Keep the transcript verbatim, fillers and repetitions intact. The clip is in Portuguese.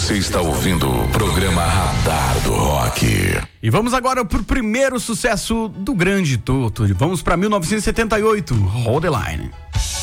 Você está ouvindo o programa Radar do Rock. E vamos agora pro primeiro sucesso do grande Toto. Vamos para mil novecentos e setenta e oito, Hold the Line.